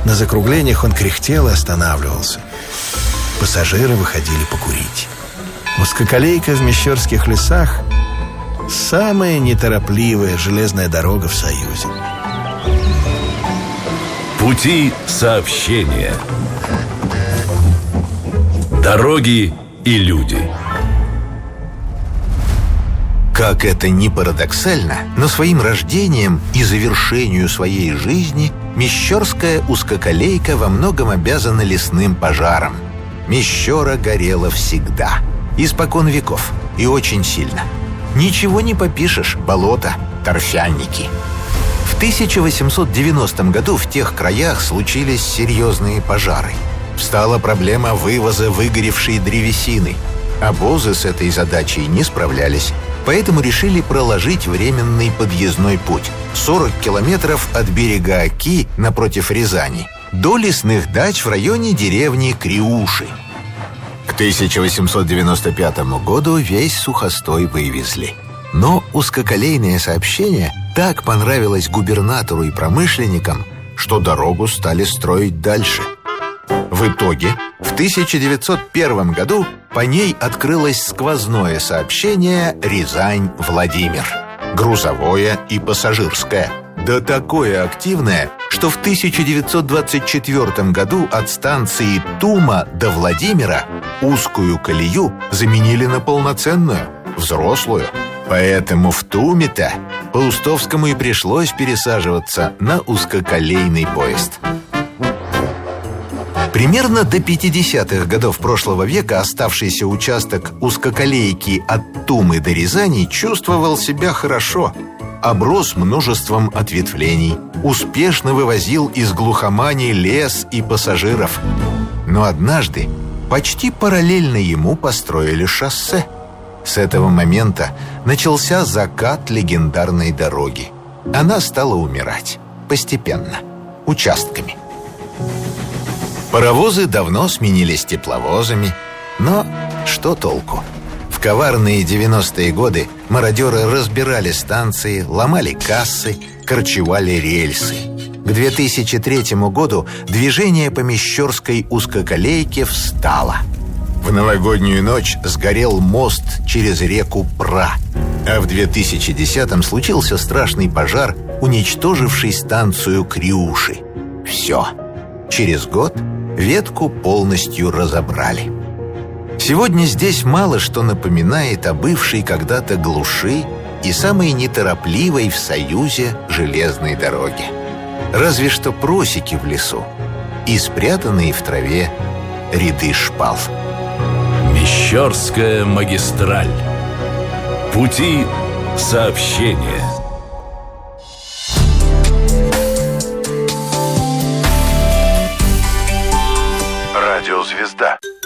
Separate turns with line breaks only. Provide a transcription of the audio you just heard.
На закруглениях он кряхтел и останавливался. Пассажиры выходили покурить. Узкоколейка в Мещерских лесах — самая неторопливая железная дорога в Союзе.
Пути сообщения. Дороги и люди.
Как это ни парадоксально, но своим рождением и завершению своей жизни Мещерская узкоколейка во многом обязана лесным пожарам. Мещера горела всегда, испокон веков, и очень сильно. Ничего не попишешь, болото, торфяники. В 1890 году в тех краях случились серьезные пожары. Встала проблема вывоза выгоревшей древесины. Обозы с этой задачей не справлялись, поэтому решили проложить временный подъездной путь 40 километров от берега Оки напротив Рязани до лесных дач в районе деревни Криуши. К 1895 году весь сухостой вывезли. Но узкоколейное сообщение так понравилось губернатору и промышленникам, что дорогу стали строить дальше. В итоге в 1901 году по ней открылось сквозное сообщение Рязань-Владимир, грузовое и пассажирское. Да такое активное, что в 1924 году от станции Тума до Владимира узкую колею заменили на полноценную, взрослую. Поэтому в Туме-то Паустовскому и пришлось пересаживаться на узкоколейный поезд. Примерно до 50-х годов прошлого века оставшийся участок узкоколейки от Тумы до Рязани чувствовал себя хорошо. Оброс множеством ответвлений, успешно вывозил из глухомани лес и пассажиров. Но однажды почти параллельно ему построили шоссе. С этого момента начался закат легендарной дороги. Она стала умирать постепенно, участками. Паровозы давно сменились тепловозами, но что толку? В коварные 90-е годы мародеры разбирали станции, ломали кассы, корчевали рельсы. К 2003 году движение по Мещерской узкоколейке встало. В новогоднюю ночь сгорел мост через реку Пра, а в 2010-м случился страшный пожар, уничтоживший станцию Криуши. Все. Через год ветку полностью разобрали. Сегодня здесь мало что напоминает о бывшей когда-то глуши и самой неторопливой в Союзе железной дороге. Разве что просеки в лесу и спрятанные в траве ряды шпал.
Мещерская магистраль. Пути сообщения.
Радиозвезда.